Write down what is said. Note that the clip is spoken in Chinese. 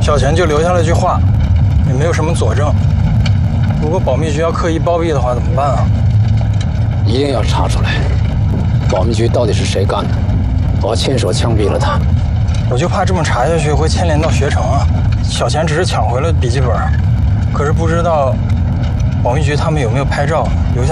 小钱就留下了句话，也没有什么佐证。如果保密局要刻意包庇的话，怎么办啊？ 一定要查出来，保密局到底是谁干的，我要亲手枪毙了他。 我就怕这么查下去会牵连到学成啊。小钱只是抢回了笔记本，可是不知道保密局他们有没有拍照留下。